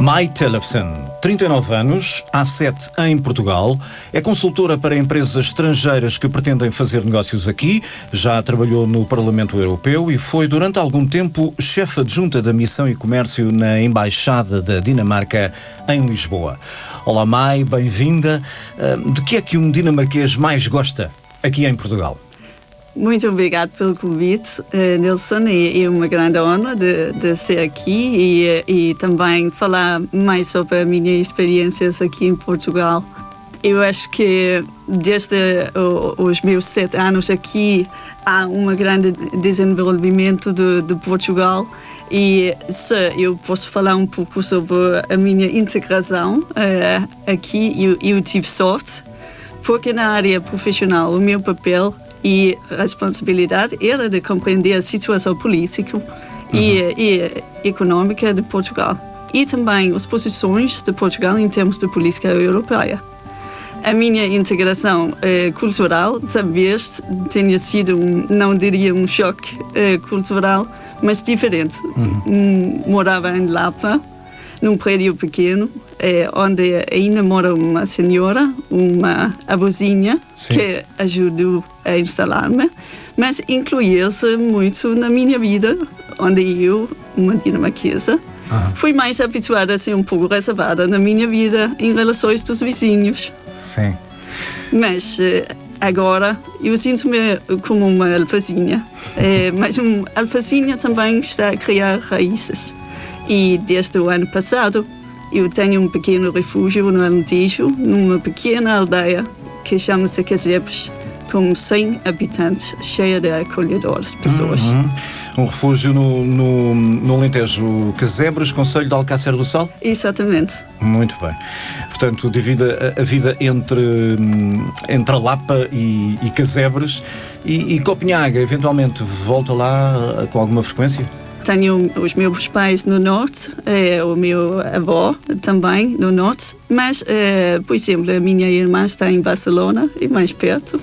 Mai Tellefsen, 39 anos, há 7 em Portugal, é consultora para empresas estrangeiras que pretendem fazer negócios aqui, já trabalhou no Parlamento Europeu e foi durante algum tempo chefe adjunta da Missão e Comércio na Embaixada da Dinamarca em Lisboa. Olá Mai, bem-vinda. De que é que um dinamarquês mais gosta aqui em Portugal? Muito obrigado pelo convite, Nilson, e é uma grande honra de ser aqui e também falar mais sobre as minhas experiências aqui em Portugal. Eu acho que desde os meus 7 anos aqui há um grande desenvolvimento de Portugal e se eu posso falar um pouco sobre a minha integração aqui, eu tive sorte, porque na área profissional o meu papel e a responsabilidade era de compreender a situação política e econômica de Portugal e também as posições de Portugal em termos de política europeia. A minha integração cultural talvez tenha sido, não diria um choque cultural, mas diferente. Morava em Lapa, num prédio pequeno, onde ainda mora uma senhora, uma avózinha, que ajudou a instalar-me, mas incluía-se muito na minha vida, onde eu, uma dinamarquesa, fui mais habituada a ser um pouco reservada na minha vida em relações dos vizinhos. Sim. Mas agora eu sinto-me como uma alfacinha, mas uma alfacinha também está a criar raízes. E desde o ano passado eu tenho um pequeno refúgio no Alentejo, numa pequena aldeia que chama-se Casebres, com 100 habitantes, cheia de acolhedoras pessoas. Um refúgio no Alentejo, Casebres, concelho de Alcácer do Sal? Exatamente. Muito bem. Portanto, devido a vida entre a Lapa e Casebres e Copenhaga, eventualmente volta lá com alguma frequência? Tenho os meus pais no norte, o meu avô também no norte, mas, por exemplo, a minha irmã está em Barcelona, e mais perto,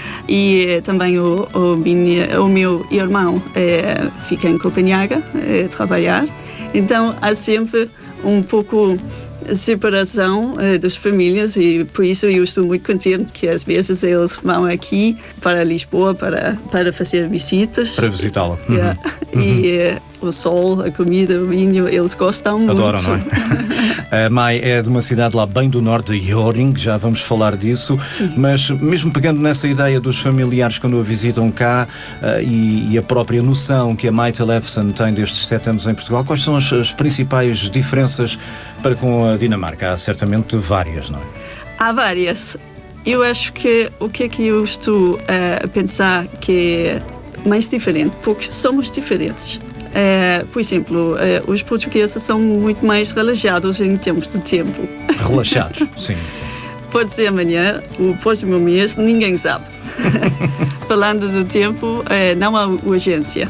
e também o meu irmão fica em Copenhaga a trabalhar. Então, há sempre um pouco separação das famílias e por isso eu estou muito contente que às vezes eles vão aqui para Lisboa para fazer visitas. Para visitá-la. E o sol, a comida, o vinho, eles gostam muito. Adoram, não é? A Mai é de uma cidade lá bem do norte, de Hjørring, já vamos falar disso. Sim. Mas mesmo pegando nessa ideia dos familiares quando a visitam cá e a própria noção que a Mai Tellefsen tem destes 7 anos em Portugal, quais são as principais diferenças para com a Dinamarca? Há certamente várias, não é? Há várias. Eu acho que o que é que eu estou a pensar que é mais diferente, porque somos diferentes. Por exemplo, os portugueses são muito mais relaxados em termos de tempo. Relaxados, sim. Pode ser amanhã, o próximo mês, ninguém sabe. Falando do tempo, não há urgência.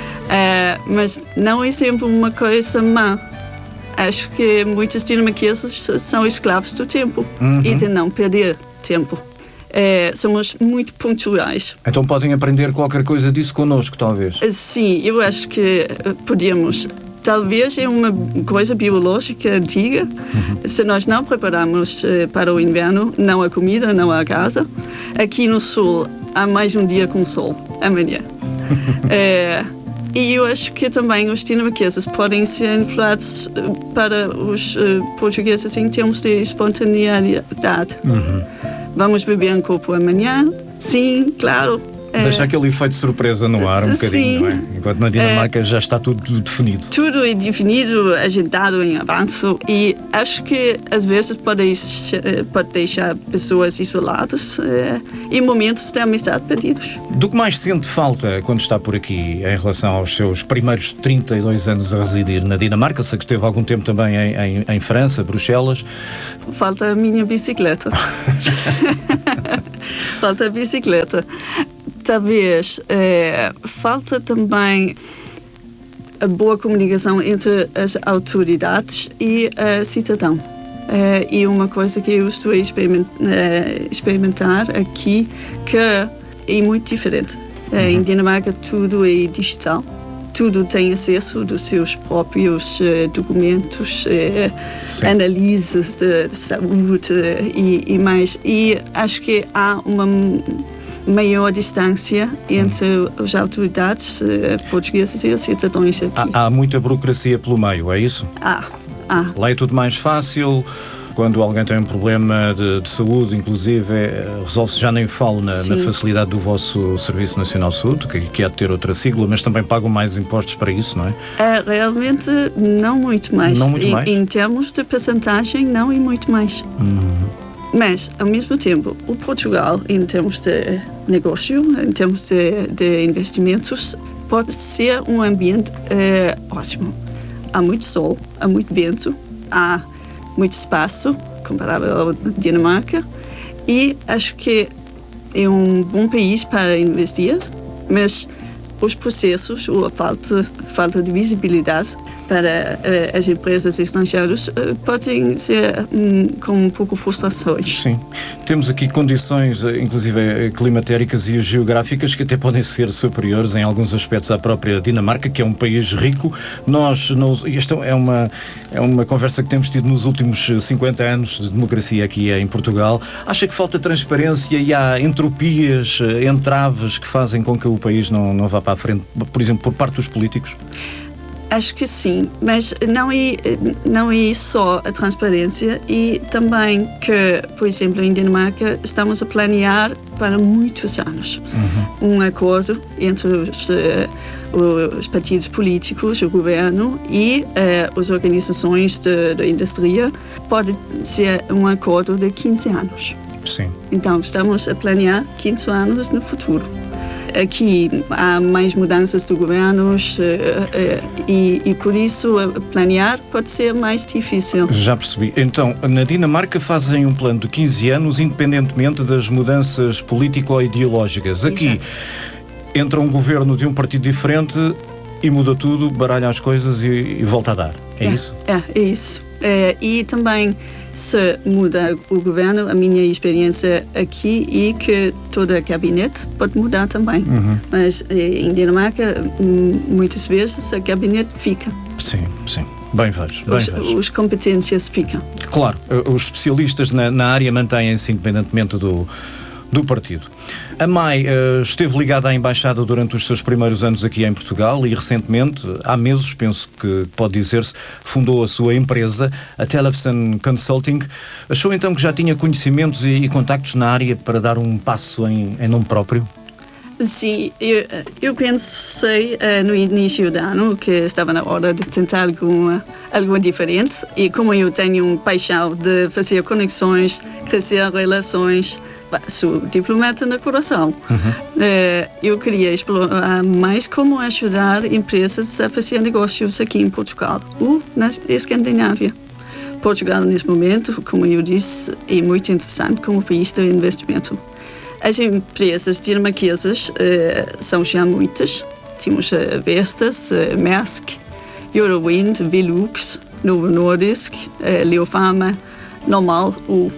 Mas não é sempre uma coisa má. Acho que muitos dinamarqueses são escravos do tempo e de não perder tempo. Somos muito pontuais. Então podem aprender qualquer coisa disso connosco, talvez? Sim, eu acho que podemos. Talvez é uma coisa biológica antiga. Se nós não prepararmos para o inverno, não há comida, não há casa. Aqui no sul há mais um dia com sol, amanhã. E eu acho que também os dinamarqueses podem ser influenciados para os portugueses em termos de espontaneidade. Vamos beber um copo amanhã? Sim, claro. Deixa aquele efeito surpresa no ar um bocadinho, sim. Não é? Enquanto na Dinamarca já está tudo definido. Tudo é definido, agendado em avanço e acho que às vezes pode deixar pessoas isoladas em momentos de amizade perdidos. Do que mais sente falta quando está por aqui em relação aos seus primeiros 32 anos a residir na Dinamarca? Sei que esteve algum tempo também em França, Bruxelas. Falta a minha bicicleta. Falta a bicicleta. Talvez falta também a boa comunicação entre as autoridades e o cidadão. E uma coisa que eu estou a experimentar aqui que é muito diferente. Em Dinamarca tudo é digital. tudo tem acesso dos seus próprios documentos, análises de saúde e mais. E acho que há uma maior distância entre as autoridades portuguesas e os cidadãos aqui. Há muita burocracia pelo meio, é isso? Há. Lá é tudo mais fácil. Quando alguém tem um problema de saúde, inclusive, resolve-se, já nem falo na facilidade do vosso Serviço Nacional de Saúde, que há de ter outra sigla, mas também pagam mais impostos para isso, não é? Realmente, não muito mais. Não muito mais? Em termos de percentagem, não e muito mais. Mas, ao mesmo tempo, o Portugal, em termos de negócio, em termos de investimentos, pode ser um ambiente ótimo. Há muito sol, há muito vento, há muito espaço, comparável à Dinamarca, e acho que é um bom país para investir, mas os processos ou a falta de visibilidade para as empresas estrangeiras podem ser com um pouco frustrações. Sim. Temos aqui condições, inclusive climatéricas e geográficas, que até podem ser superiores em alguns aspectos à própria Dinamarca, que é um país rico. Esta é uma conversa que temos tido nos últimos 50 anos de democracia aqui em Portugal. Acha que falta transparência e há entropias, entraves que fazem com que o país não vá para a frente, por exemplo, por parte dos políticos? Acho que sim, mas não é só a transparência, e também que, por exemplo, em Dinamarca estamos a planear para muitos anos um acordo entre os partidos políticos, o governo e as organizações da indústria. Pode ser um acordo de 15 anos. Sim. Então, estamos a planear 15 anos no futuro. Aqui há mais mudanças de governos e por isso planear pode ser mais difícil. Já percebi. Então, na Dinamarca fazem um plano de 15 anos independentemente das mudanças político-ideológicas. Aqui entra um governo de um partido diferente e muda tudo, baralha as coisas e volta a dar. É isso? É isso. E também, se muda o governo, a minha experiência aqui é que todo o gabinete pode mudar também. Mas em Dinamarca, muitas vezes, o gabinete fica. Sim. Bem vejo. As competências ficam. Claro, os especialistas na área mantêm-se independentemente do partido. A Mai esteve ligada à Embaixada durante os seus primeiros anos aqui em Portugal e recentemente, há meses, penso que pode dizer-se, fundou a sua empresa, a Tellefsen Consulting. Achou então que já tinha conhecimentos e contactos na área para dar um passo em nome próprio? Sim, eu pensei no início do ano que estava na hora de tentar algo diferente, e como eu tenho uma paixão de fazer conexões, crescer relações, sou diplomata no coração. Eu queria explorar mais como ajudar empresas a fazer negócios aqui em Portugal ou na Escandinávia. Portugal, nesse momento, como eu disse, é muito interessante como país de investimento. As empresas dinamarquesas são já muitas. Temos Vestas, Maersk, Eurowind, Velux, Novo Nordisk, Leofarma, Normal,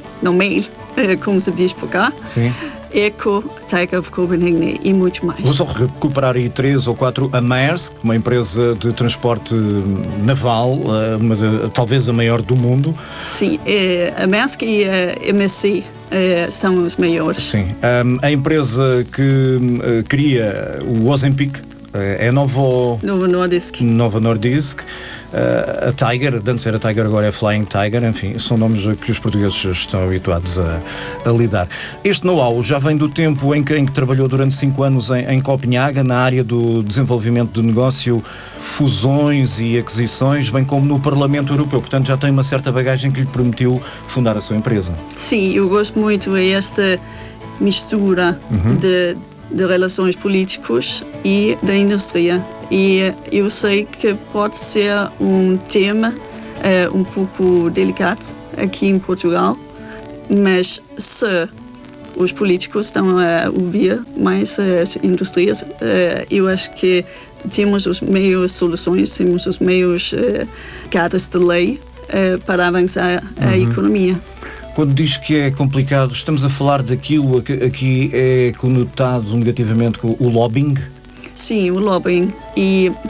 como se diz por cá. Sim. Eco, Tiger of Copenhagen e muito mais. Vou só recuperar aí 3 ou 4. A Maersk, uma empresa de transporte naval, talvez a maior do mundo. Sim, a Maersk e a MSC são os maiores. Sim. A empresa que cria o Ozempic é Novo Nordisk. Novo Nordisk. A Tiger, antes era Tiger, agora é Flying Tiger, enfim, são nomes que os portugueses estão habituados a lidar. Este know-how já vem do tempo em que trabalhou durante 5 anos em Copenhaga, na área do desenvolvimento de negócio, fusões e aquisições, bem como no Parlamento Europeu, portanto já tem uma certa bagagem que lhe permitiu fundar a sua empresa. Sim, eu gosto muito desta mistura de relações políticas e da indústria. E eu sei que pode ser um tema um pouco delicado aqui em Portugal, mas se os políticos estão a ouvir mais as indústrias, eu acho que temos os meios soluções, temos os meios cadres de lei para avançar a economia. Quando diz que é complicado, estamos a falar daquilo que aqui é conotado negativamente com o lobbying? Sim, o lobbying. E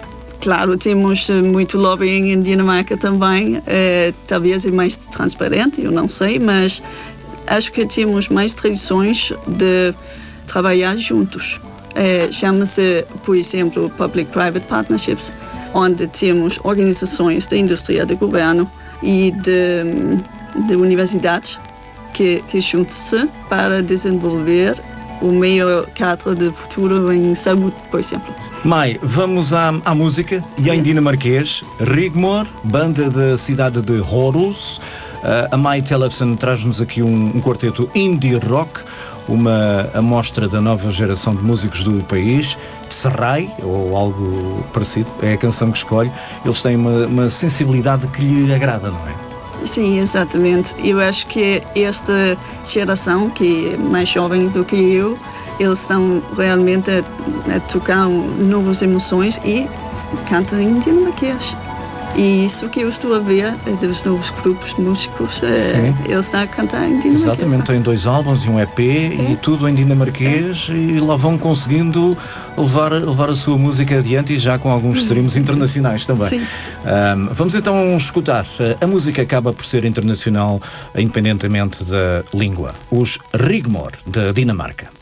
Claro, temos muito lobbying em Dinamarca também, talvez é mais transparente, eu não sei, mas acho que temos mais tradições de trabalhar juntos. Chama-se, por exemplo, Public-Private Partnerships, onde temos organizações da indústria, do governo e de universidades que juntam-se para desenvolver o melhor quadro de futuro em saúde, por exemplo. Mai, vamos à música e em dinamarquês. Rigmor, banda da cidade de Horus. A Mai Tellefsen traz-nos aqui um quarteto indie rock, uma amostra da nova geração de músicos do país. Tserrai, ou algo parecido, é a canção que escolhe. Eles têm uma sensibilidade que lhe agrada, não é? Sim, exatamente. Eu acho que esta geração, que é mais jovem do que eu, eles estão realmente a tocar novas emoções e cantam em dinamarquês. E isso que eu estou a ver dos novos grupos de músicos, eles estão a cantar em dinamarquês. Exatamente, tem 2 álbuns e um EP e tudo em dinamarquês e lá vão conseguindo levar a sua música adiante e já com alguns streams internacionais também. Sim. Vamos então escutar. A música acaba por ser internacional independentemente da língua. Os Rigmor, da Dinamarca.